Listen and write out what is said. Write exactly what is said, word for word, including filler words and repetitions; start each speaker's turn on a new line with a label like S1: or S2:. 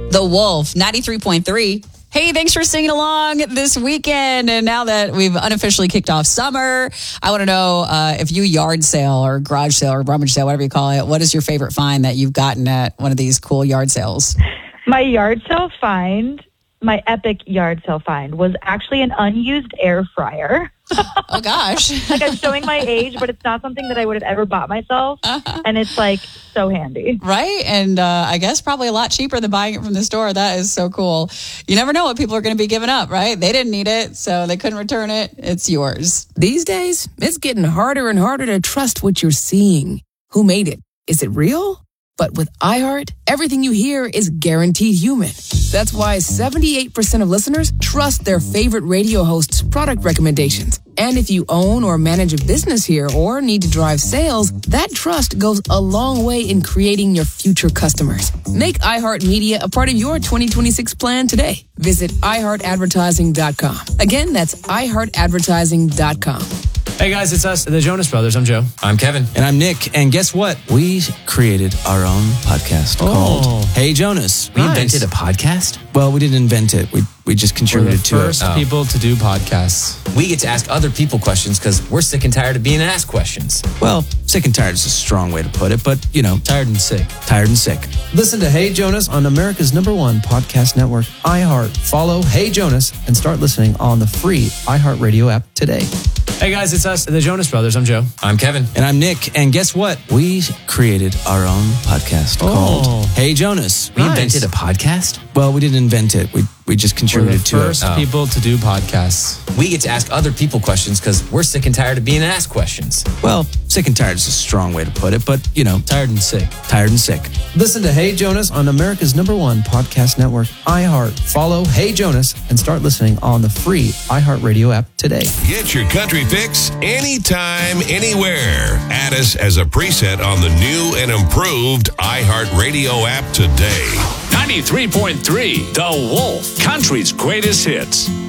S1: The Wolf, ninety-three point three. Hey, thanks for singing along this weekend. And now that we've unofficially kicked off summer, I want to know uh, if you yard sale or garage sale or rummage sale, whatever you call it, what is your favorite find that you've gotten at one of these cool yard sales?
S2: My yard sale find, my epic yard sale find, was actually an unused air fryer.
S1: Oh, gosh.
S2: Like, I'm showing my age, but it's not something that I would have ever bought myself. Uh-huh. And it's, like, so handy.
S1: Right? And uh, I guess probably a lot cheaper than buying it from the store. That is so cool. You never know what people are going to be giving up, right? They didn't need it, so they couldn't return it. It's yours.
S3: These days, it's getting harder and harder to trust what you're seeing. Who made it? Is it real? But with iHeart, everything you hear is guaranteed human. That's why seventy-eight percent of listeners trust their favorite radio host's product recommendations. And if you own or manage a business here or need to drive sales, that trust goes a long way in creating your future customers. Make iHeartMedia a part of your twenty twenty-six plan today. Visit i heart advertising dot com. Again, that's i heart advertising dot com.
S4: Hey guys, it's us, the Jonas Brothers. I'm Joe.
S5: I'm Kevin.
S6: And I'm Nick. And guess what? We created our own podcast
S4: oh.
S6: called Hey Jonas.
S5: We
S4: nice.
S5: invented a podcast?
S6: Well, we didn't invent it. We we just contributed to it.
S4: We're the first
S5: Oh.
S4: people to do podcasts.
S5: We get to ask other people questions because we're sick and tired of being asked questions.
S6: Well, sick and tired is a strong way to put it, but, you know,
S4: Tired and sick.
S6: tired and sick.
S7: Listen to Hey Jonas on America's number one podcast network, iHeart. Follow Hey Jonas and start listening on the free iHeartRadio app today.
S4: Hey guys, it's us, the Jonas Brothers. I'm Joe.
S5: I'm Kevin.
S6: And I'm Nick. And guess what? We created our own podcast
S4: Oh.
S6: called Hey Jonas.
S5: We
S4: Nice.
S5: invented a podcast?
S6: Well, we didn't invent it. We we just
S4: We're the
S6: contributed to
S4: first
S6: it.
S5: Oh.
S4: people to do podcasts.
S5: We get to ask other people questions because we're sick and tired of being asked questions.
S6: Well, sick and tired is a strong way to put it, but, you know,
S4: Tired and sick.
S6: tired and sick.
S7: Listen to Hey Jonas on America's number one podcast network, iHeart. Follow Hey Jonas and start listening on the free iHeartRadio app today.
S8: Get your country fix anytime, anywhere. Add us as a preset on the new and improved iHeartRadio app today.
S9: ninety-three point three The Wolf, country's greatest hits.